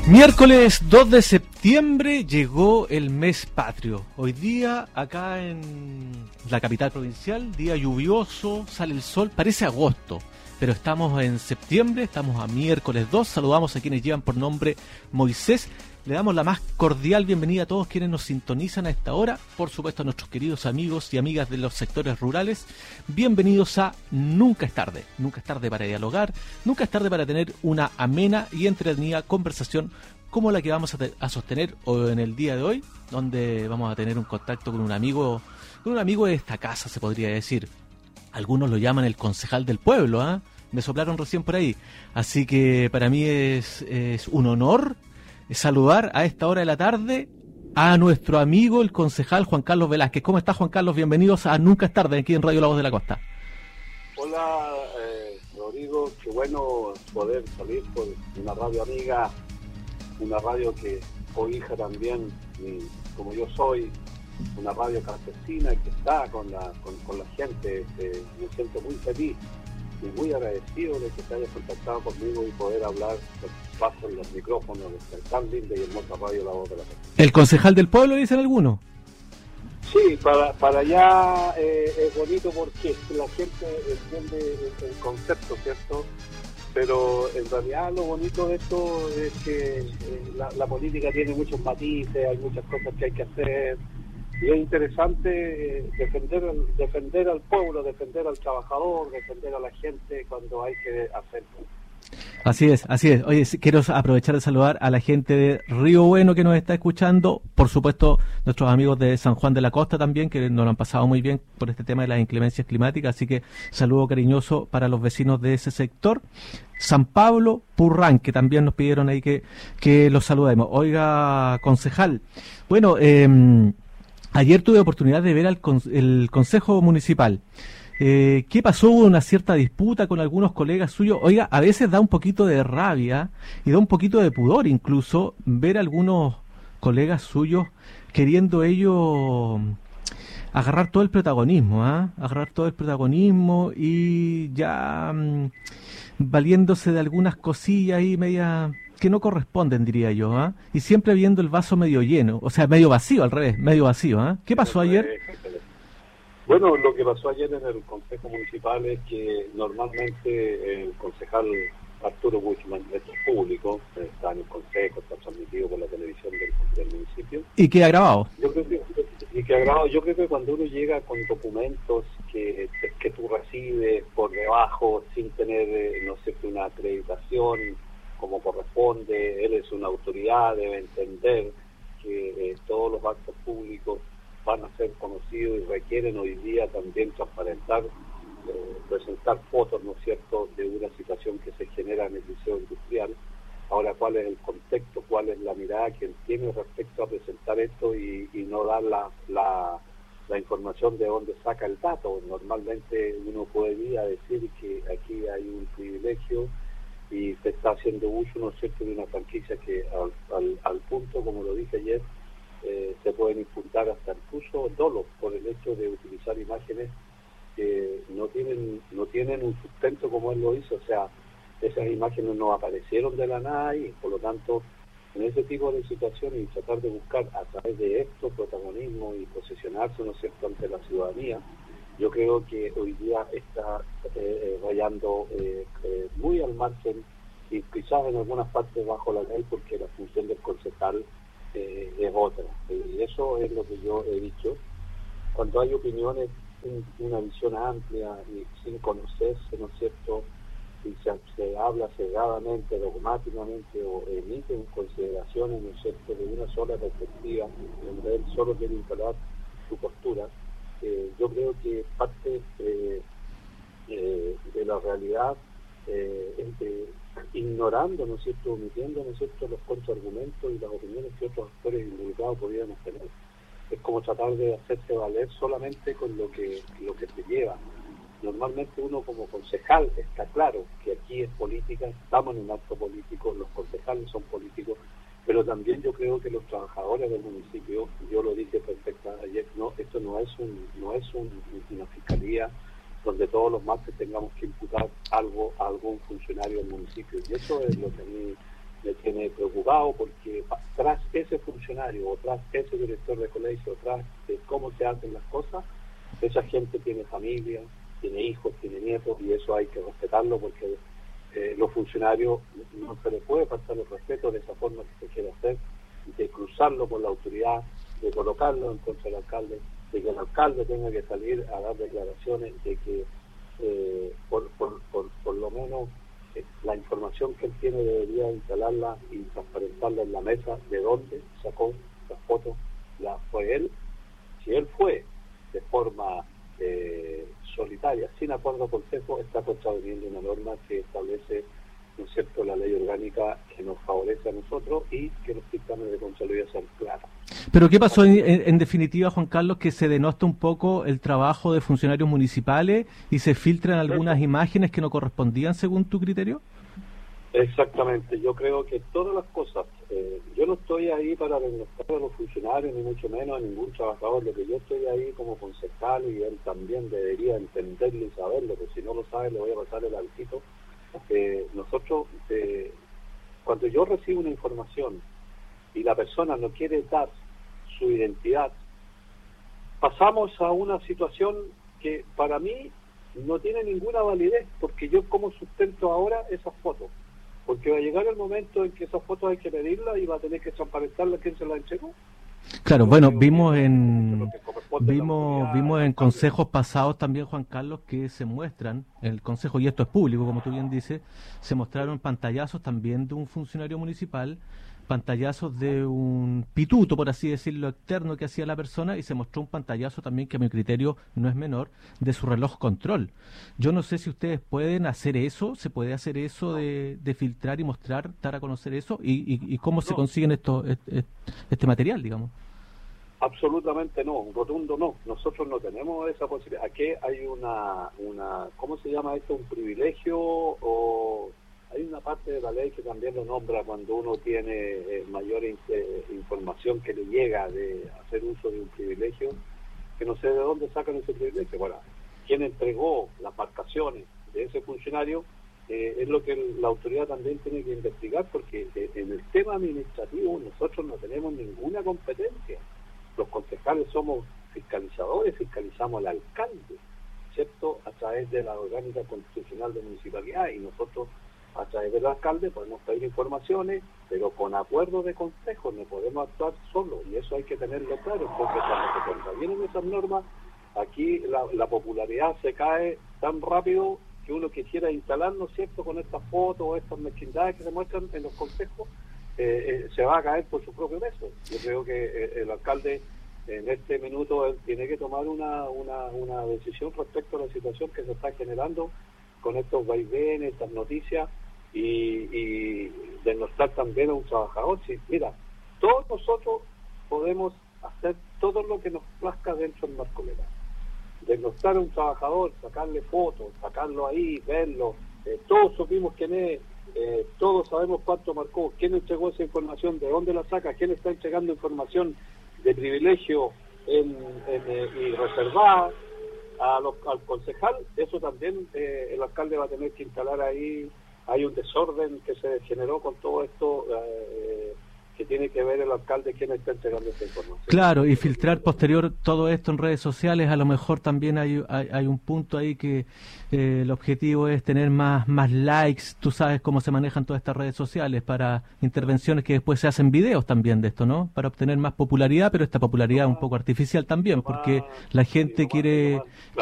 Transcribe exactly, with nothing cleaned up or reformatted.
Miércoles dos de septiembre llegó el mes patrio. Hoy día acá en la capital provincial, día lluvioso, sale el sol, parece agosto, pero estamos en septiembre, estamos a miércoles dos. Saludamos a quienes llevan por nombre Moisés. Le damos la más cordial bienvenida a todos quienes nos sintonizan a esta hora, por supuesto a nuestros queridos amigos y amigas de los sectores rurales. Bienvenidos a Nunca es tarde, nunca es tarde para dialogar, nunca es tarde para tener una amena y entretenida conversación como la que vamos a, te- a sostener hoy, en el día de hoy, donde vamos a tener un contacto con un amigo, con un amigo de esta casa, se podría decir. Algunos lo llaman el concejal del pueblo, ¿ah? Me soplaron recién por ahí. Así que para mí es, es un honor saludar a esta hora de la tarde a nuestro amigo, el concejal Juan Carlos Velázquez. ¿Cómo está, Juan Carlos? Bienvenidos a Nunca es tarde, aquí en Radio La Voz de la Costa. Hola, eh, Rodrigo, qué bueno poder salir por una radio amiga, una radio que cobija también, y como yo soy, una radio campesina que está con la, con, con la gente. Eh, me siento muy feliz y muy agradecido de que te hayas contactado conmigo y poder hablar paso en los micrófonos de tan linda y hermosa radio La Voz de la Costa. ¿El concejal del pueblo, dicen algunos? Sí, para, para allá eh, es bonito porque la gente entiende el, el concepto, ¿cierto? Pero en realidad lo bonito de esto es que eh, la, la política tiene muchos matices, hay muchas cosas que hay que hacer, y es interesante eh, defender, al, defender al pueblo, defender al trabajador, defender a la gente cuando hay que hacerlo. Así es, así es. Oye, sí, quiero aprovechar de saludar a la gente de Río Bueno que nos está escuchando, por supuesto nuestros amigos de San Juan de la Costa también, que nos lo han pasado muy bien por este tema de las inclemencias climáticas, así que saludo cariñoso para los vecinos de ese sector. San Pablo, Purrán, que también nos pidieron ahí que, que los saludemos. Oiga, concejal, bueno, eh, ayer tuve oportunidad de ver al con, el Consejo Municipal. Eh, ¿Qué pasó? Hubo una cierta disputa con algunos colegas suyos. Oiga, a veces da un poquito de rabia y da un poquito de pudor incluso ver a algunos colegas suyos queriendo ellos agarrar todo el protagonismo, ¿ah? Agarrar todo el protagonismo y ya mmm, valiéndose de algunas cosillas ahí media que no corresponden, diría yo, ¿ah? Y siempre viendo el vaso medio lleno, o sea, medio vacío, al revés, medio vacío, ¿ah? ¿Qué pasó ayer? Bueno, lo que pasó ayer en el Consejo Municipal es que normalmente el concejal Arturo Buchmann, esto es público, está en el Consejo, está transmitido por la televisión del, del municipio. ¿Y queda grabado? Yo creo que, y queda grabado. Yo creo que cuando uno llega con documentos que, que tú recibes por debajo, sin tener, no sé, una acreditación como corresponde, él es una autoridad, debe entender que eh, todos los actos públicos van a ser conocidos y requieren hoy día también transparentar, eh, presentar fotos, ¿no es cierto?, de una situación que se genera en el liceo industrial. Ahora, ¿cuál es el contexto? ¿Cuál es la mirada que él tiene respecto a presentar esto y, y no dar la, la, la información de dónde saca el dato? Normalmente uno podría decir que aquí hay un privilegio y se está haciendo uso, ¿no es cierto?, de una franquicia que al, al, al punto, como lo dije ayer, Eh, se pueden imputar hasta incluso dolo por el hecho de utilizar imágenes que no tienen no tienen un sustento como él lo hizo. O sea, esas imágenes no aparecieron de la nada y por lo tanto en ese tipo de situaciones y tratar de buscar a través de esto protagonismo y posicionarse, ¿no es cierto?, ante la ciudadanía, yo creo que hoy día está eh, rayando eh, eh, muy al margen y quizás en algunas partes bajo la ley, porque la función del concejal Eh, es otra, y eso es lo que yo he dicho. Cuando hay opiniones, un, una visión amplia y sin conocerse, ¿no es cierto?, y se, se habla cegadamente, dogmáticamente o emiten consideraciones, ¿no es cierto?, de una sola perspectiva, donde él solo quiere instalar su postura. Eh, yo creo que parte eh, eh, de la realidad eh, es de ignorando, ¿no es cierto?, omitiendo, ¿no es cierto?, los contraargumentos y las opiniones que otros actores involucrados podríamos tener. Es como tratar de hacerse valer solamente con lo que lo que te lleva. Normalmente uno como concejal está claro que aquí es política, estamos en un acto político, los concejales son políticos, pero también yo creo que los trabajadores del municipio, yo lo dije perfectamente ayer, no, esto no es un no es un, una fiscalía donde todos los martes tengamos que imputar algo a algún funcionario del municipio. Y eso es lo que a mí me tiene preocupado porque tras ese funcionario o tras ese director de colegio, tras de cómo se hacen las cosas, esa gente tiene familia, tiene hijos, tiene nietos, y eso hay que respetarlo porque eh, los funcionarios no se les puede pasar el respeto de esa forma que se quiere hacer, de cruzarlo por la autoridad, de colocarlo en contra del alcalde, de que el alcalde tenga que salir a dar declaraciones, de que eh, por, por, por, por lo menos eh, la información que él tiene debería instalarla y transparentarla en la mesa, de dónde sacó las fotos, la fue él, si él fue de forma eh, solitaria, sin acuerdo consejo, está contraviniendo una norma que establece, ¿no es cierto?, la ley orgánica que nos favorece a nosotros y que los dictámenes de Contraloría sean claros. Pero ¿qué pasó en, en, en definitiva, Juan Carlos, que se denota un poco el trabajo de funcionarios municipales y se filtran algunas ¿Eso? imágenes que no correspondían según tu criterio? Exactamente, yo creo que todas las cosas, eh, yo no estoy ahí para denostar a los funcionarios, ni mucho menos a ningún trabajador, lo que yo estoy ahí como concejal, y él también debería entenderlo y saberlo, porque si no lo sabe le voy a pasar el altito. Eh, nosotros, eh, cuando yo recibo una información y la persona no quiere dar su identidad, pasamos a una situación que para mí no tiene ninguna validez, porque yo como sustento ahora esas fotos, porque va a llegar el momento en que esas fotos hay que pedirlas y va a tener que transparentarlas quién se las entregó. Claro, bueno, vimos en vimos vimos en consejos pasados también, Juan Carlos, que se muestran, el consejo, y esto es público, como tú bien dices, se mostraron pantallazos también de un funcionario municipal, pantallazos de un pituto, por así decirlo, externo que hacía la persona, y se mostró un pantallazo también, que a mi criterio no es menor, de su reloj control. Yo no sé si ustedes pueden hacer eso, se puede hacer eso de, de filtrar y mostrar, dar a conocer eso, y, y, y cómo se consiguen esto, este, este material, digamos. Absolutamente no, rotundo no. Nosotros no tenemos esa posibilidad. Aquí hay una, una, ¿cómo se llama esto? Un privilegio, o hay una parte de la ley que también lo nombra cuando uno tiene eh, mayor eh, información que le llega de hacer uso de un privilegio, que no sé de dónde sacan ese privilegio. Bueno, quien entregó las marcaciones de ese funcionario eh, es lo que el, la autoridad también tiene que investigar, porque eh, en el tema administrativo nosotros no tenemos ninguna competencia. Los concejales somos fiscalizadores, fiscalizamos al alcalde, ¿cierto?, a través de la orgánica constitucional de municipalidad, y nosotros a través del alcalde podemos pedir informaciones, pero con acuerdo de consejo, no podemos actuar solo, y eso hay que tenerlo claro, porque cuando se contravienen esas normas, aquí la, la popularidad se cae tan rápido que uno quisiera instalarnos, ¿cierto?, con estas fotos o estas mezquindades que se muestran en los consejos, Eh, eh, se va a caer por su propio peso. Yo creo que eh, el alcalde en este minuto él tiene que tomar una, una, una decisión respecto a la situación que se está generando con estos vaivenes, estas noticias, y, y denostar también a un trabajador. Sí, mira, todos nosotros podemos hacer todo lo que nos plazca dentro del marco legal. Denostar a un trabajador, sacarle fotos, sacarlo ahí, verlo, eh, todos supimos quién es. Eh, todos sabemos cuánto marcó, quién entregó esa información, de dónde la saca, quién está entregando información de privilegio en, en, eh, y reservada a los, al concejal. Eso también eh, el alcalde va a tener que instalar ahí. Hay un desorden que se generó con todo esto, eh, que tiene que ver el alcalde quién está entregando esta información. Claro, y filtrar posterior todo esto en redes sociales. A lo mejor también hay, hay, hay un punto ahí que eh, el objetivo es tener más, más likes. Tú sabes cómo se manejan todas estas redes sociales para intervenciones que después se hacen videos también de esto, ¿no? Para obtener más popularidad, pero esta popularidad es un poco artificial también, porque la gente quiere,